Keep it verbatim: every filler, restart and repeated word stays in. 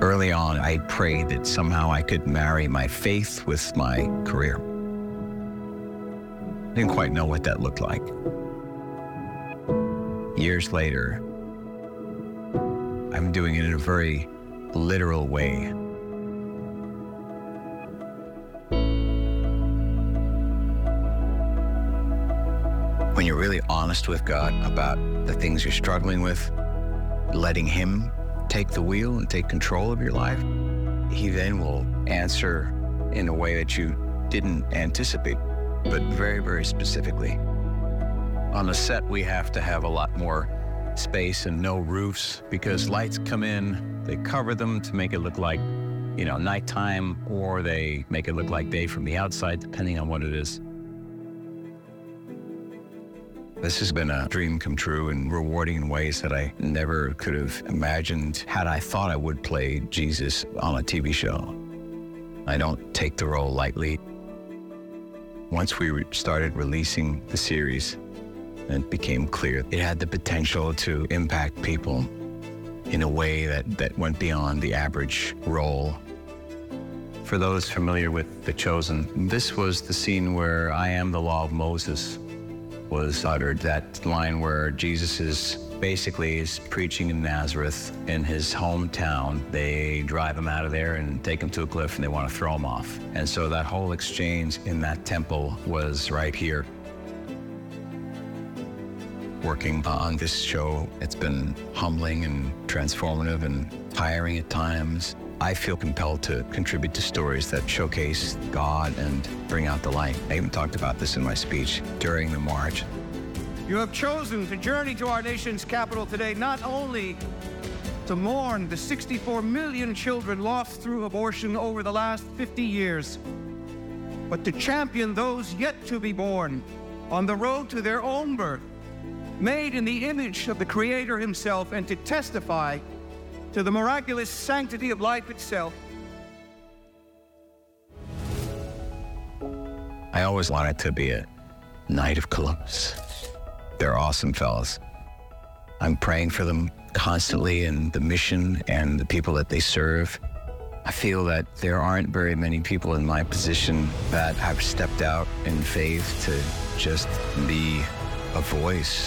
Early on, I prayed that somehow I could marry my faith with my career. Didn't quite know what that looked like. Years later, I'm doing it in a very literal way. When you're really honest with God about the things you're struggling with, letting Him take the wheel and take control of your life, He then will answer in a way that you didn't anticipate, but very, very specifically. On the set, we have to have a lot more space and no roofs because lights come in, they cover them to make it look like, you know, nighttime, or they make it look like day from the outside, depending on what it is. This has been a dream come true and rewarding in ways that I never could have imagined had I thought I would play Jesus on a T V show. I don't take the role lightly. Once we re- started releasing the series, it became clear it had the potential to impact people in a way that, that went beyond the average role. For those familiar with The Chosen, this was the scene where I am the law of Moses was uttered, that line where Jesus is basically is preaching in Nazareth in his hometown. They drive him out of there and take him to a cliff and they want to throw him off. And so that whole exchange in that temple was right here. Working on this show, it's been humbling and transformative and tiring at times. I feel compelled to contribute to stories that showcase God and bring out the light. I even talked about this in my speech during the march. You have chosen to journey to our nation's capital today, not only to mourn the sixty-four million children lost through abortion over the last fifty years, but to champion those yet to be born on the road to their own birth, made in the image of the Creator Himself, and to testify to the miraculous sanctity of life itself. I always wanted to be a Knight of Columbus. They're awesome fellas. I'm praying for them constantly and the mission and the people that they serve. I feel that there aren't very many people in my position that have stepped out in faith to just be a voice